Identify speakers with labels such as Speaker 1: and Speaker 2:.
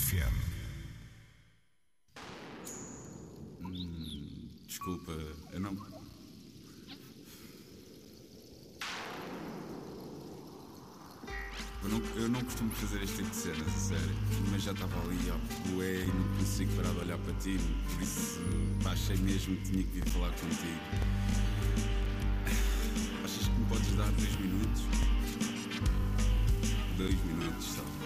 Speaker 1: FM.
Speaker 2: Desculpa, eu não. Eu não costumo fazer este tipo de cenas, a sério. Mas já estava ali a bué e não consigo parar de olhar para ti. Por isso, achei mesmo que tinha que vir falar contigo. Achas que me podes dar 3 minutos? 2 minutos só.